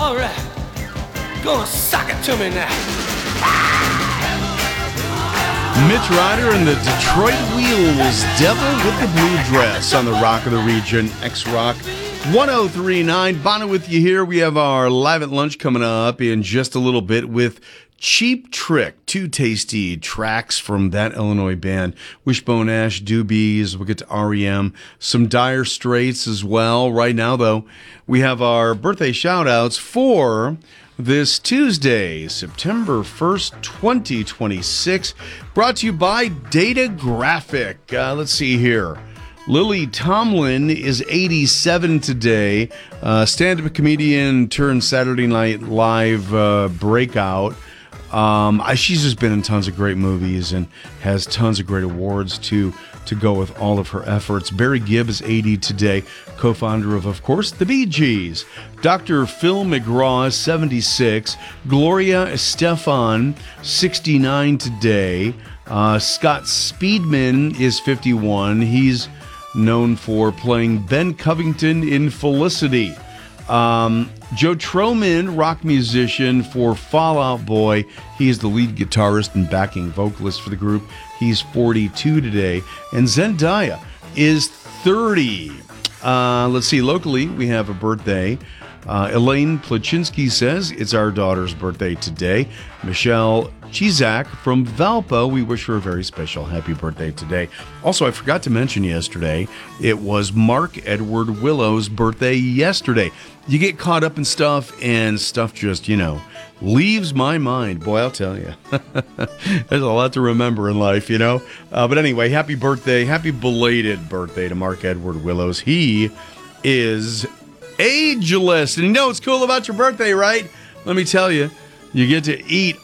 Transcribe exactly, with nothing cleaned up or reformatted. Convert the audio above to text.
All right. Gonna sock it to me now. Mitch Ryder and the Detroit Wheels, Devil with the Blue Dress on the Rock of the Region, X-Rock one oh three point nine. Bono with you here. We have our Live at Lunch coming up in just a little bit with Cheap Trick, two tasty tracks from that Illinois band. Wishbone Ash, Doobies, we'll get to R E M, some Dire Straits as well. Right now, though, we have our birthday shout-outs for this Tuesday, September first, twenty twenty-six, brought to you by Data Graphic. Uh, let's see here. Lily Tomlin is eighty-seven today, uh, stand-up comedian turned Saturday Night Live uh, breakout. Um, I, she's just been in tons of great movies and has tons of great awards to to go with all of her efforts. Barry Gibb is eighty today, co-founder of, of course, the Bee Gees. Doctor Phil McGraw is seventy-six. Gloria Estefan, sixty-nine today. Uh, Scott Speedman is fifty-one. He's known for playing Ben Covington in Felicity. Um, Joe Troman, rock musician for Fall Out Boy. He is the lead guitarist and backing vocalist for the group. He's forty-two today. And Zendaya is thirty. Uh, let's see, locally we have a birthday. Uh, Elaine Plachinsky says it's our daughter's birthday today. Michelle Chizak from Valpo, we wish her a very special happy birthday today. Also, I forgot to mention yesterday, it was Mark Edward Willow's birthday yesterday. You get caught up in stuff, and stuff just, you know, leaves my mind. Boy, I'll tell you. There's a lot to remember in life, you know. Uh, but anyway, happy birthday, happy belated birthday to Mark Edward Willows. He is ageless. And you know what's cool about your birthday, right? Let me tell you, you get to eat